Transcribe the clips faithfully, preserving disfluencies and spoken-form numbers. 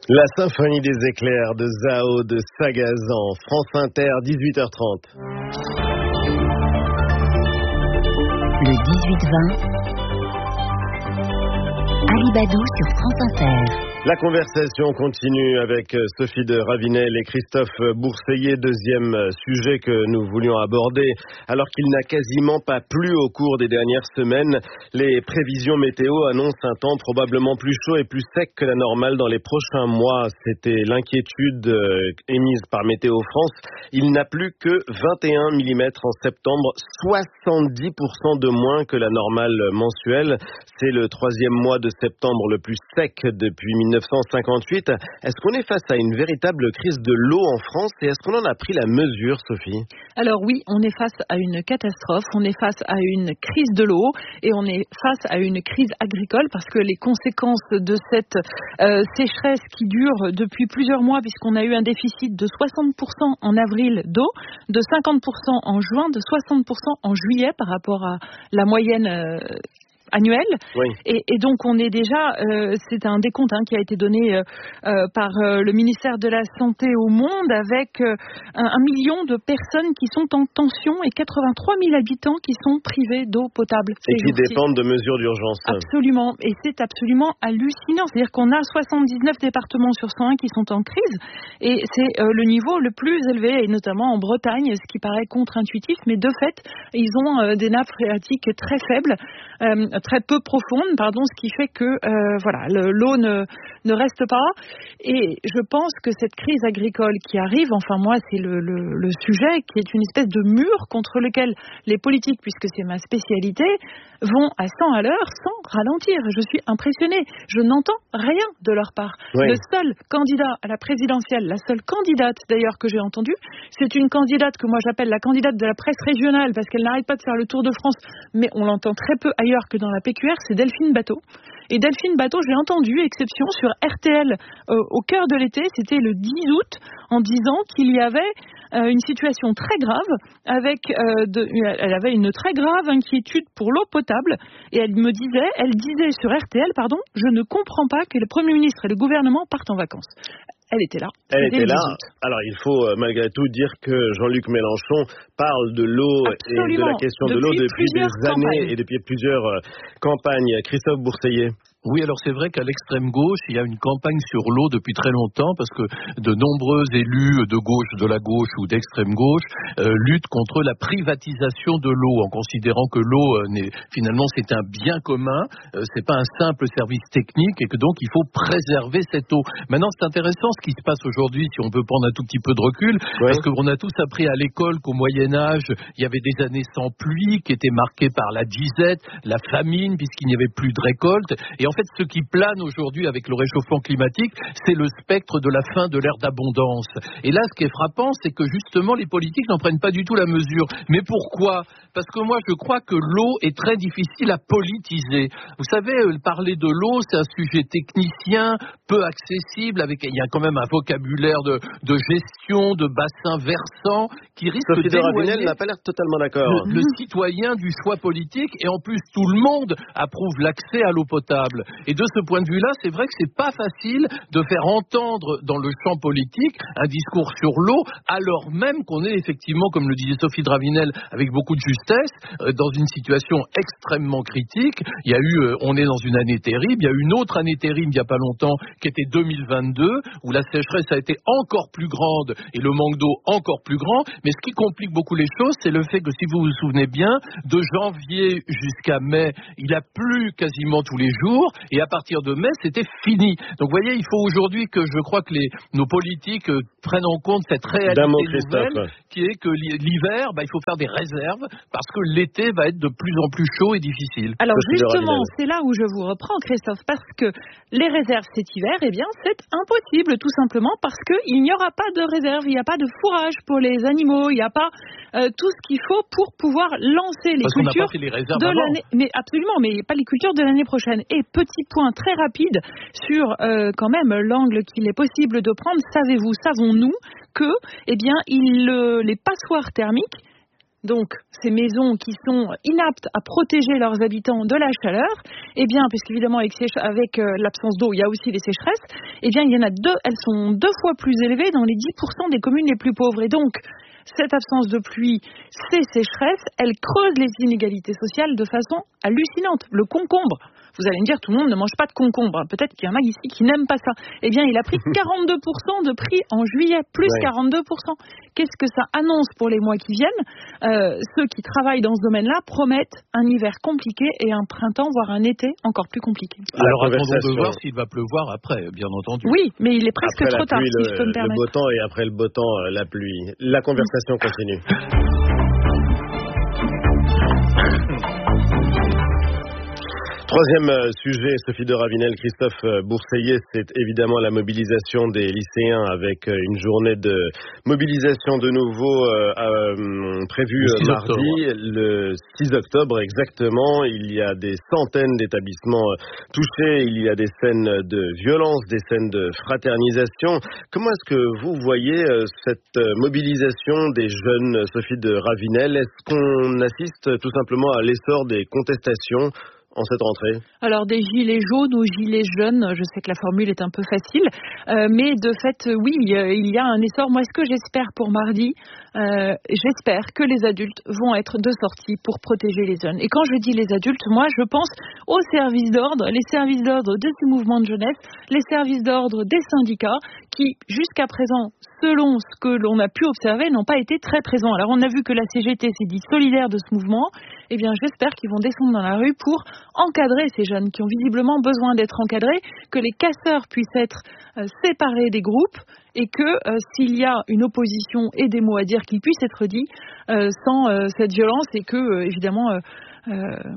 La symphonie des éclairs de Zao de Sagazan, France Inter, dix-huit heures trente. Le dix-huit vingt, Ali Badou sur France Inter. La conversation continue avec Sophie de Ravinel et Christophe Bourseiller, deuxième sujet que nous voulions aborder. Alors qu'il n'a quasiment pas plu au cours des dernières semaines, les prévisions météo annoncent un temps probablement plus chaud et plus sec que la normale dans les prochains mois. C'était l'inquiétude émise par Météo France. Il n'a plu que vingt et un millimètres en septembre, soixante-dix pour cent de moins que la normale mensuelle. C'est le troisième mois de septembre le plus sec depuis mille neuf cent cinquante-huit. Est-ce qu'on est face à une véritable crise de l'eau en France et est-ce qu'on en a pris la mesure, Sophie ? Alors oui, on est face à une catastrophe, on est face à une crise de l'eau et on est face à une crise agricole parce que les conséquences de cette euh, sécheresse qui dure depuis plusieurs mois, puisqu'on a eu un déficit de soixante pour cent en avril d'eau, de cinquante pour cent en juin, de soixante pour cent en juillet par rapport à la moyenne euh, annuel. Oui. Et, et donc on est déjà, euh, c'est un décompte hein, qui a été donné euh, euh, par euh, le ministère de la Santé au monde avec euh, un, un million de personnes qui sont en tension et quatre-vingt-trois mille habitants qui sont privés d'eau potable. Et qui dépendent de mesures d'urgence. Absolument. Et c'est absolument hallucinant. C'est-à-dire qu'on a soixante-dix-neuf départements sur cent un qui sont en crise et c'est euh, le niveau le plus élevé, et notamment en Bretagne, ce qui paraît contre-intuitif, mais de fait, ils ont euh, des nappes phréatiques très faibles, euh, très peu profonde, pardon, ce qui fait que euh, voilà, le, l'eau ne, ne reste pas. Et je pense que cette crise agricole qui arrive, enfin moi c'est le, le, le sujet qui est une espèce de mur contre lequel les politiques, puisque c'est ma spécialité, vont à cent à l'heure sans ralentir. Je suis impressionnée. Je n'entends rien de leur part. Oui. Le seul candidat à la présidentielle, la seule candidate d'ailleurs que j'ai entendue, c'est une candidate que moi j'appelle la candidate de la presse régionale parce qu'elle n'arrête pas de faire le tour de France, mais on l'entend très peu ailleurs que dans la P Q R, c'est Delphine Batho. Et Delphine Batho, j'ai entendu, exception, sur R T L euh, au cœur de l'été, c'était le dix août, en disant qu'il y avait euh, une situation très grave, avec, euh, de, elle avait une très grave inquiétude pour l'eau potable, et elle me disait, elle disait sur R T L, pardon, je ne comprends pas que le Premier ministre et le gouvernement partent en vacances. Elle était là. Elle était là. Alors, il faut euh, malgré tout dire que Jean-Luc Mélenchon parle de l'eau Absolument. et de la question depuis de l'eau depuis des campagnes. années et depuis plusieurs euh, campagnes. Christophe Bourseiller. Oui, alors c'est vrai qu'à l'extrême gauche, il y a une campagne sur l'eau depuis très longtemps parce que de nombreux élus de gauche, de la gauche ou d'extrême gauche euh, luttent contre la privatisation de l'eau en considérant que l'eau, euh, n'est, finalement, c'est un bien commun, euh, c'est pas un simple service technique et que donc il faut préserver cette eau. Maintenant, c'est intéressant ce qui se passe aujourd'hui, si on peut prendre un tout petit peu de recul, oui. parce qu'on a tous appris à l'école qu'au Moyen-Âge, il y avait des années sans pluie qui étaient marquées par la disette, la famine, puisqu'il n'y avait plus de récolte. Et en fait, ce qui plane aujourd'hui avec le réchauffement climatique, c'est le spectre de la fin de l'ère d'abondance. Et là, ce qui est frappant, c'est que justement, les politiques n'en prennent pas du tout la mesure. Mais pourquoi ? Parce que moi, je crois que l'eau est très difficile à politiser. Vous savez, parler de l'eau, c'est un sujet technicien, peu accessible, avec il y a quand même un vocabulaire de, de gestion, de bassins versants, qui risque Sophie de d'éloigner Ravinel n'a pas l'air totalement d'accord. le, le citoyen du choix politique, et en plus, tout le monde approuve l'accès à l'eau potable. Et de ce point de vue-là, c'est vrai que c'est pas facile de faire entendre dans le champ politique un discours sur l'eau, alors même qu'on est effectivement, comme le disait Sophie de Ravinel, avec beaucoup de justesse, euh, dans une situation extrêmement critique. Il y a eu, euh, on est dans une année terrible. Il y a eu une autre année terrible il n'y a pas longtemps, qui était deux mille vingt-deux, où la sécheresse a été encore plus grande et le manque d'eau encore plus grand. Mais ce qui complique beaucoup les choses, c'est le fait que, si vous vous souvenez bien, de janvier jusqu'à mai, il a plu quasiment tous les jours. Et à partir de mai, c'était fini. Donc, vous voyez, il faut aujourd'hui que je crois que les, nos politiques euh, prennent en compte cette réalité mot, nouvelle, qui est que l'hiver, bah, il faut faire des réserves parce que l'été va être de plus en plus chaud et difficile. Alors justement, c'est là où je vous reprends, Christophe, parce que les réserves cet hiver, eh bien, c'est impossible, tout simplement parce qu'il n'y aura pas de réserve, il n'y a pas de fourrage pour les animaux, il n'y a pas euh, tout ce qu'il faut pour pouvoir lancer les parce cultures qu'on n'a pas fait les réserves de avant. l'année. Mais absolument, mais pas les cultures de l'année prochaine. Et petit point très rapide sur euh, quand même l'angle qu'il est possible de prendre. Savez-vous, savons-nous que, eh bien, il, euh, les passoires thermiques donc ces maisons qui sont inaptes à protéger leurs habitants de la chaleur, eh bien, puisqu'évidemment avec, avec euh, l'absence d'eau, il y a aussi les sécheresses, eh bien, il y en a deux, elles sont deux fois plus élevées dans les dix pour cent des communes les plus pauvres. Et donc, cette absence de pluie, ces sécheresses, elles creusent les inégalités sociales de façon hallucinante. Le concombre, vous allez me dire, tout le monde ne mange pas de concombre. Peut-être qu'il y en a ici qui n'aiment pas ça. Eh bien, il a pris quarante-deux pour cent de prix en juillet, plus ouais. quarante-deux pour cent. Qu'est-ce que ça annonce pour les mois qui viennent ? euh, Ceux qui travaillent dans ce domaine-là promettent un hiver compliqué et un printemps, voire un été encore plus compliqué. Alors, attendons de voir s'il va pleuvoir après, bien entendu. Oui, mais il est presque après trop tard, pluie, si le, je peux me permettre. Le beau temps et après le beau temps, la pluie. La conversation continue. Troisième sujet, Sophie de Ravinel, Christophe Bourseillet, c'est évidemment la mobilisation des lycéens avec une journée de mobilisation de nouveau euh, euh, prévue le mardi, octobre. Le six octobre exactement. Il y a des centaines d'établissements touchés, il y a des scènes de violence, des scènes de fraternisation. Comment est-ce que vous voyez cette mobilisation des jeunes, Sophie de Ravinel ? Est-ce qu'on assiste tout simplement à l'essor des contestations en cette rentrée? Alors des gilets jaunes aux gilets jaunes, je sais que la formule est un peu facile, euh, mais de fait, oui, il y a un essor. Moi, ce que j'espère pour mardi, euh, j'espère que les adultes vont être de sortie pour protéger les jeunes. Et quand je dis les adultes, moi, je pense aux services d'ordre, les services d'ordre de ces mouvements de jeunesse, les services d'ordre des syndicats, qui, jusqu'à présent, selon ce que l'on a pu observer, n'ont pas été très présents. Alors, on a vu que la C G T s'est dit solidaire de ce mouvement. Eh bien, j'espère qu'ils vont descendre dans la rue pour encadrer ces jeunes qui ont visiblement besoin d'être encadrés, que les casseurs puissent être euh, séparés des groupes et que euh, s'il y a une opposition et des mots à dire, qu'ils puissent être dits euh, sans euh, cette violence et que, euh, évidemment, euh, euh,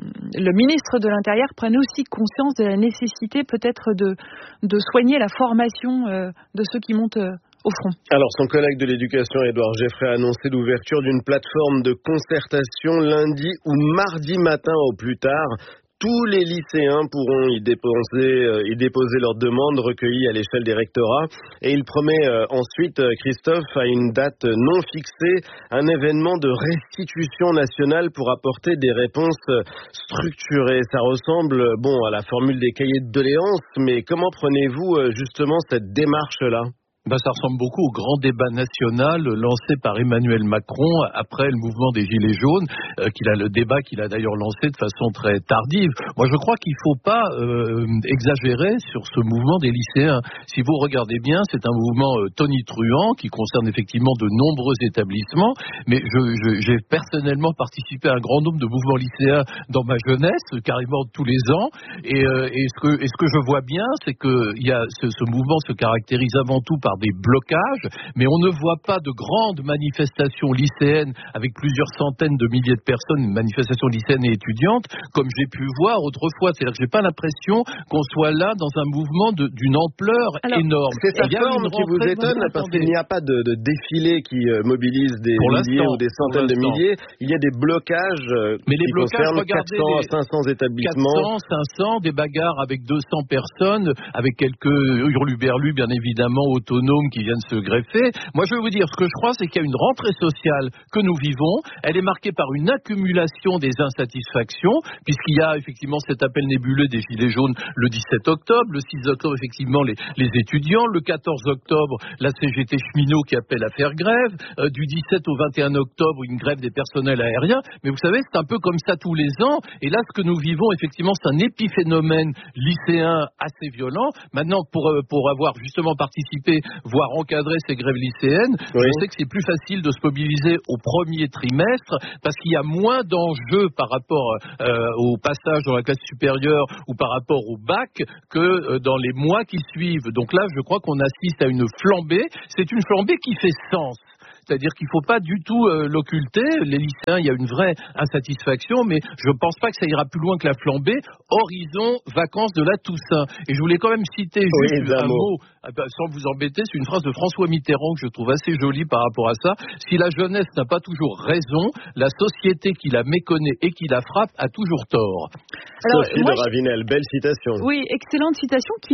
le ministre de l'Intérieur prenne aussi conscience de la nécessité peut-être de, de soigner la formation euh, de ceux qui montent euh, au front. Alors, son collègue de l'éducation, Édouard Geffray, a annoncé l'ouverture d'une plateforme de concertation lundi ou mardi matin au plus tard. Tous les lycéens pourront y déposer, euh, y déposer leurs demandes recueillies à l'échelle des rectorats. Et il promet euh, ensuite, euh, Christophe, à une date non fixée, un événement de restitution nationale pour apporter des réponses structurées. Ça ressemble, bon, à la formule des cahiers de doléances, mais comment prenez-vous euh, justement cette démarche-là ? Ben, ça ressemble beaucoup au grand débat national lancé par Emmanuel Macron après le mouvement des Gilets jaunes, euh, qu'il a le débat qu'il a d'ailleurs lancé de façon très tardive. Moi, je crois qu'il ne faut pas euh, exagérer sur ce mouvement des lycéens. Si vous regardez bien, c'est un mouvement euh, tonitruant qui concerne effectivement de nombreux établissements, mais je, je, j'ai personnellement participé à un grand nombre de mouvements lycéens dans ma jeunesse, carrément tous les ans, et, euh, et, ce, que, et ce que je vois bien, c'est que y a ce, ce mouvement se caractérise avant tout par des blocages, mais on ne voit pas de grandes manifestations lycéennes avec plusieurs centaines de milliers de personnes, manifestations lycéennes et étudiantes, comme j'ai pu voir autrefois. C'est-à-dire que j'ai pas l'impression qu'on soit là dans un mouvement de, d'une ampleur Alors, énorme. C'est sa forme qui vous étonne, parce qu'il n'y a pas de, de défilé qui euh, mobilise des pour milliers ou des centaines de milliers. Il y a des blocages euh, mais les qui blocages, concernent quatre cents à cinq cents établissements. quatre cents, cinq cents, des bagarres avec deux cents personnes, avec quelques hurluberlus, bien évidemment, autonomes qui viennent se greffer. Moi, je vais vous dire, ce que je crois, c'est qu'il y a une rentrée sociale que nous vivons. Elle est marquée par une accumulation des insatisfactions, puisqu'il y a effectivement cet appel nébuleux des Gilets jaunes le dix-sept octobre, le six octobre, effectivement, les, les étudiants, le quatorze octobre, la C G T cheminot qui appelle à faire grève, euh, du dix-sept au vingt et un octobre, une grève des personnels aériens. Mais vous savez, c'est un peu comme ça tous les ans. Et là, ce que nous vivons, effectivement, c'est un épiphénomène lycéen assez violent. Maintenant, pour, pour avoir justement participé voire encadrer ces grèves lycéennes, oui. Je sais que c'est plus facile de se mobiliser au premier trimestre parce qu'il y a moins d'enjeux par rapport euh, au passage dans la classe supérieure ou par rapport au bac que euh, dans les mois qui suivent. Donc là, je crois qu'on assiste à une flambée. C'est une flambée qui fait sens. C'est-à-dire qu'il ne faut pas du tout euh, l'occulter. Les lycéens, il y a une vraie insatisfaction, mais je ne pense pas que ça ira plus loin que la flambée. Horizon, vacances de la Toussaint. Et je voulais quand même citer juste oui, un mot, sans vous embêter, c'est une phrase de François Mitterrand que je trouve assez jolie par rapport à ça. Si la jeunesse n'a pas toujours raison, la société qui la méconnaît et qui la frappe a toujours tort. Alors, Sophie de Ravinel, belle citation. Oui, excellente citation qui m'a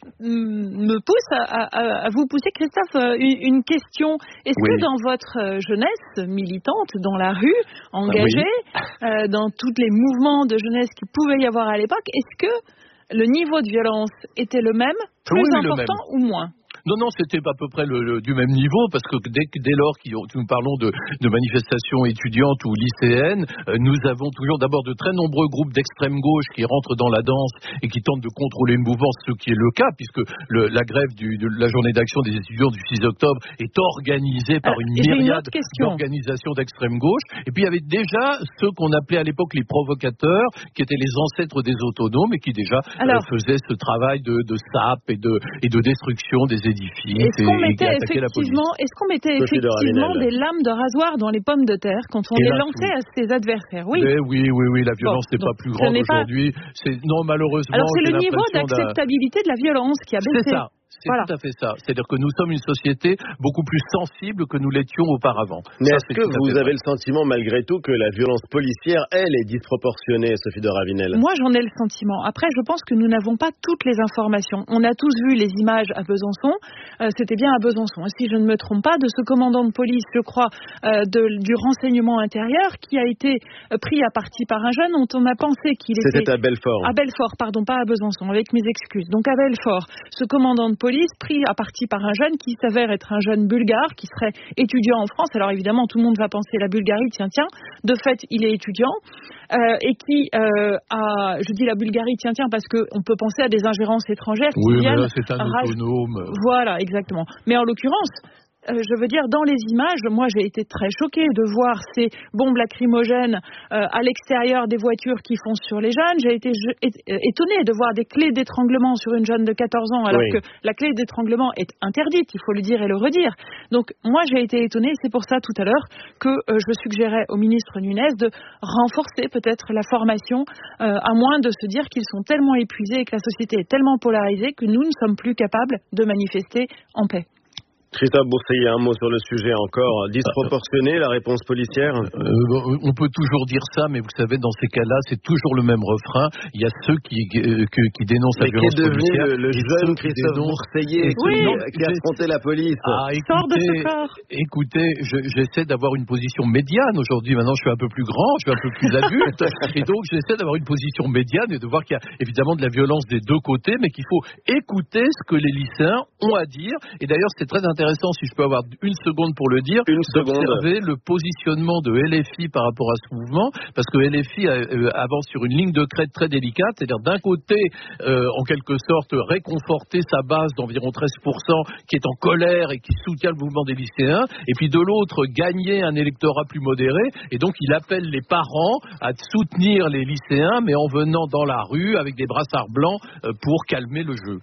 me pousse à, à, à vous pousser, Christophe, une, une question. Est-ce oui. que dans votre jeunesse militante, dans la rue, engagée, oui. euh, dans tous les mouvements de jeunesse qu'il pouvait y avoir à l'époque, est-ce que le niveau de violence était le même, plus oui, important ou moins ? Non, non, c'était à peu près le, le, du même niveau, parce que dès, dès lors que nous parlons de, de manifestations étudiantes ou lycéennes, euh, nous avons toujours d'abord de très nombreux groupes d'extrême gauche qui rentrent dans la danse et qui tentent de contrôler le mouvement, ce qui est le cas, puisque le, la grève du, de la journée d'action des étudiants du six octobre est organisée par Alors, une myriade d'organisations d'extrême gauche. Et puis il y avait déjà ceux qu'on appelait à l'époque les provocateurs, qui étaient les ancêtres des autonomes et qui déjà Alors, euh, faisaient ce travail de, de sape et de, et de destruction des édifices. Est-ce qu'on mettait effectivement, est-ce qu'on mettait effectivement des lames de rasoir dans les pommes de terre quand on et les lançait à ses adversaires? Oui. Mais oui, oui, oui, la violence bon, n'est pas plus grande aujourd'hui. Pas... C'est non malheureusement. Alors c'est le niveau d'acceptabilité de la violence qui a baissé. C'est ça. C'est voilà. tout à fait ça. C'est-à-dire que nous sommes une société beaucoup plus sensible que nous l'étions auparavant. Mais ça, est-ce que vous avez vrai. le sentiment, malgré tout, que la violence policière, elle, est disproportionnée, Sophie de Ravinel? Moi, j'en ai le sentiment. Après, je pense que nous n'avons pas toutes les informations. On a tous vu les images à Besançon. Euh, c'était bien à Besançon. Et si je ne me trompe pas, de ce commandant de police, je crois, euh, de, du renseignement intérieur, qui a été pris à partie par un jeune dont on a pensé qu'il était... C'était à Belfort. À Belfort, pardon, pas à Besançon, avec mes excuses. Donc à Belfort, ce commandant de police pris à partie par un jeune qui s'avère être un jeune bulgare qui serait étudiant en France. Alors évidemment, tout le monde va penser la Bulgarie, tiens, tiens. De fait, il est étudiant euh, et qui euh, a, je dis la Bulgarie, tiens, tiens, parce qu'on peut penser à des ingérences étrangères qui oui, viennent... Oui, mais là, c'est un raj... autonome. Voilà, exactement. Mais en l'occurrence... Euh, je veux dire, dans les images, moi j'ai été très choquée de voir ces bombes lacrymogènes euh, à l'extérieur des voitures qui foncent sur les jeunes. J'ai été je, é, étonnée de voir des clés d'étranglement sur une jeune de quatorze ans, alors oui. que la clé d'étranglement est interdite, il faut le dire et le redire. Donc moi j'ai été étonnée, c'est pour ça tout à l'heure que euh, je suggérais au ministre Nunez de renforcer peut-être la formation, euh, à moins de se dire qu'ils sont tellement épuisés et que la société est tellement polarisée que nous ne sommes plus capables de manifester en paix. Christophe Bourseiller, un mot sur le sujet encore. Disproportionné, la réponse policière euh, On peut toujours dire ça, mais vous savez, dans ces cas-là, c'est toujours le même refrain. Il y a ceux qui, euh, qui, qui dénoncent mais la violence policière. Mais qui est devenu le, le jeune Christophe dénoncent... Bourseiller oui. qui, qui a affronté la police. Ah, écoutez, écoutez je, j'essaie d'avoir une position médiane aujourd'hui. Maintenant, je suis un peu plus grand, je suis un peu plus adulte. Et donc, j'essaie d'avoir une position médiane et de voir qu'il y a évidemment de la violence des deux côtés, mais qu'il faut écouter ce que les lycéens ont à dire. Et d'ailleurs, c'est très intéressant. Si je peux avoir une seconde pour le dire, une d'observer le positionnement de L F I par rapport à ce mouvement, parce que L F I euh, avance sur une ligne de crête très délicate, c'est-à-dire d'un côté, euh, en quelque sorte, réconforter sa base d'environ treize pour cent qui est en colère et qui soutient le mouvement des lycéens, et puis de l'autre, gagner un électorat plus modéré, et donc il appelle les parents à soutenir les lycéens, mais en venant dans la rue avec des brassards blancs euh, pour calmer le jeu.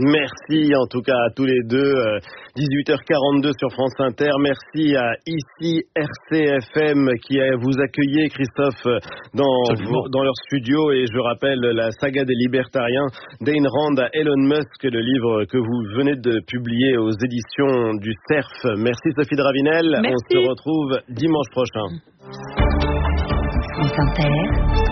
Merci en tout cas à tous les deux. dix-huit heures quarante-deux sur France Inter. Merci à ici R C F M qui vous accueillez, Christophe, dans, vos, dans leur studio. Et je rappelle la saga des libertariens d'Ayn Rand à Elon Musk, le livre que vous venez de publier aux éditions du Cerf. Merci Sophie de Ravinel. Merci. On se retrouve dimanche prochain. France Inter.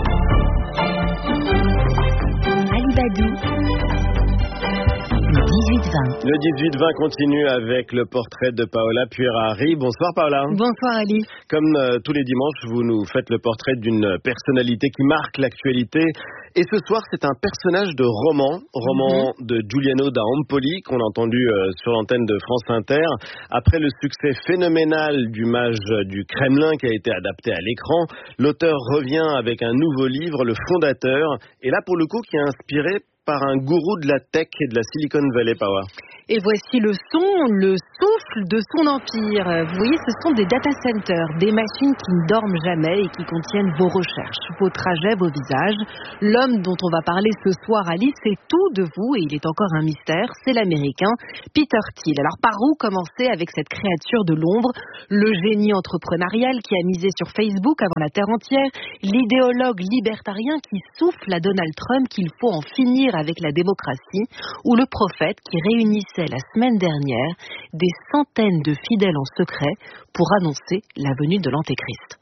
Ali Badou. dix-huit vingt. Le dix-huit vingt continue avec le portrait de Paola Puerari. Bonsoir Paola. Bonsoir Ali. Comme euh, tous les dimanches, vous nous faites le portrait d'une personnalité qui marque l'actualité. Et ce soir, c'est un personnage de roman, roman mm-hmm. de Giuliano da Empoli, qu'on a entendu euh, sur l'antenne de France Inter. Après le succès phénoménal du Mage du Kremlin qui a été adapté à l'écran, l'auteur revient avec un nouveau livre, Le Fondateur. Et là, pour le coup, qui est inspiré par un gourou de la tech et de la Silicon Valley Power. Et voici le son, le souffle de son empire. Vous voyez, ce sont des data centers, des machines qui ne dorment jamais et qui contiennent vos recherches, vos trajets, vos visages. L'homme dont on va parler ce soir, Alice, c'est tout de vous et il est encore un mystère, c'est l'américain Peter Thiel. Alors par où commencer avec cette créature de l'ombre? Le génie entrepreneurial qui a misé sur Facebook avant la terre entière, l'idéologue libertarien qui souffle à Donald Trump qu'il faut en finir avec la démocratie, ou le prophète qui réunissait la semaine dernière des centaines de fidèles en secret pour annoncer la venue de l'Antéchrist.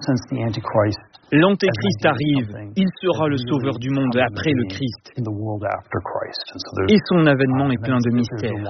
L'Antéchrist arrive, il sera le sauveur du monde après le Christ. Et son avènement est plein de mystères.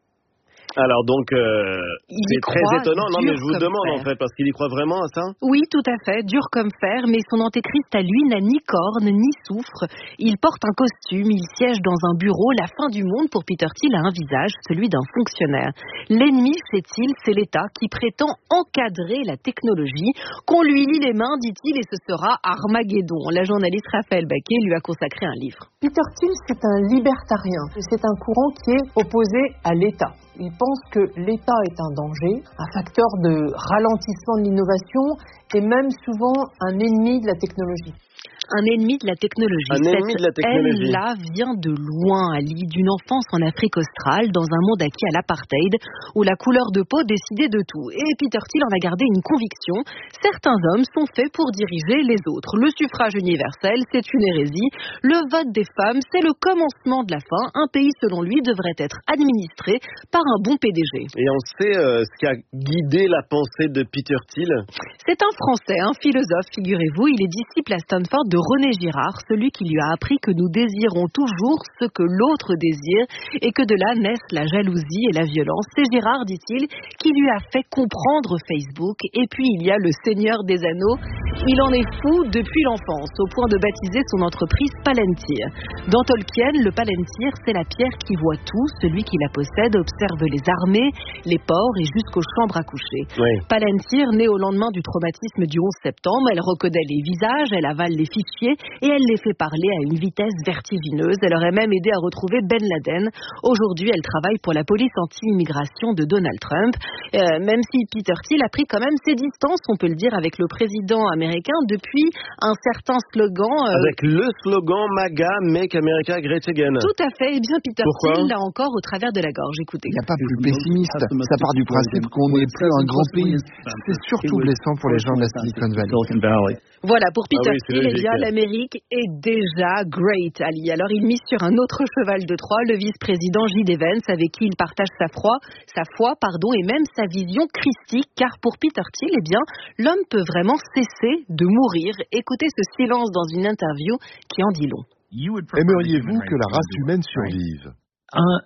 Alors donc, euh, c'est très étonnant, non mais je vous demande fer. en fait, parce qu'il y croit vraiment à ça? Oui, tout à fait, dur comme fer, mais son antéchrist à lui n'a ni corne, ni soufre. Il porte un costume, il siège dans un bureau. La fin du monde pour Peter Thiel a un visage, celui d'un fonctionnaire. L'ennemi, sait-il, c'est l'État qui prétend encadrer la technologie. Qu'on lui lie les mains, dit-il, et ce sera Armageddon. La journaliste Raphaël Baquet lui a consacré un livre. Peter Thiel, c'est un libertarien. C'est un courant qui est opposé à l'État. Il pense que l'État est un danger, un facteur de ralentissement de l'innovation et même souvent un ennemi de la technologie. Un ennemi de la technologie. Un ennemi de la technologie. Elle-là vient de loin, Ali, d'une enfance en Afrique australe, dans un monde acquis à l'apartheid, où la couleur de peau décidait de tout. Et Peter Thiel en a gardé une conviction. Certains hommes sont faits pour diriger les autres. Le suffrage universel, c'est une hérésie. Le vote des femmes, c'est le commencement de la fin. Un pays, selon lui, devrait être administré par un bon P D G. Et on sait euh, ce qui a guidé la pensée de Peter Thiel? C'est un Français, un philosophe, figurez-vous. Il est disciple à Stanford de René Girard, celui qui lui a appris que nous désirons toujours ce que l'autre désire et que de là naissent la jalousie et la violence. C'est Girard, dit-il, qui lui a fait comprendre Facebook. Et puis il y a le Seigneur des Anneaux. Il en est fou depuis l'enfance, au point de baptiser son entreprise Palantir. Dans Tolkien, le Palantir, c'est la pierre qui voit tout. Celui qui la possède observe les armées, les ports et jusqu'aux chambres à coucher. Oui. Palantir, née au lendemain du traumatisme du onze septembre, elle reconnaît les visages, elle avale les fichiers et elle les fait parler à une vitesse vertigineuse. Elle aurait même aidé à retrouver Ben Laden. Aujourd'hui, elle travaille pour la police anti-immigration de Donald Trump. Euh, même si Peter Thiel a pris quand même ses distances, on peut le dire, avec le président américain depuis un certain slogan. Euh... Avec le slogan MAGA, Make America Great Again. Tout à fait. Eh bien, Peter Pourquoi Thiel l'a encore au travers de la gorge. Écoutez. Il n'y a pas plus pessimiste. Ça part du principe qu'on n'est plus un grand pays. C'est surtout blessant pour les gens de la Silicon Valley. Voilà, pour Peter ah oui, Thiel, eh bien, l'Amérique est déjà great, Ali. Alors, il mise sur un autre cheval de Troie, le vice-président J D Vance, avec qui il partage sa foi, sa foi, pardon, et même sa vision christique, car pour Peter Thiel, eh bien, l'homme peut vraiment cesser de mourir. Écoutez ce silence dans une interview qui en dit long. Aimeriez-vous que la race humaine survive? Uh,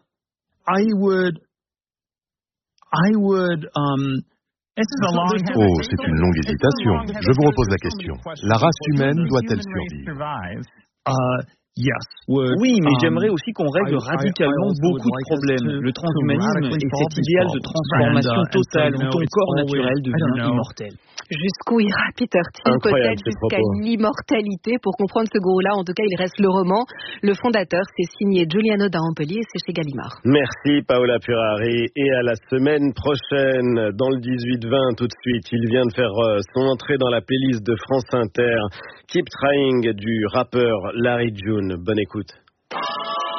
I would, I would, um, Oh, c'est une longue hésitation. Je vous repose la question. La race humaine doit-elle survivre? Uh, yes. Oui, mais j'aimerais aussi qu'on règle radicalement beaucoup de problèmes. Le transhumanisme est cet idéal de transformation totale où ton corps naturel devient immortel. Jusqu'où ira Peter Thiel, peut-être jusqu'à l'immortalité. Pour comprendre ce gourou-là, en tout cas, il reste le roman. Le fondateur, c'est signé Giuliano da Ampoli et c'est chez Gallimard. Merci Paola Purari et à la semaine prochaine dans le dix-huit vingt tout de suite. Il vient de faire son entrée dans la playlist de France Inter. Keep Trying du rappeur Larry June. Bonne écoute.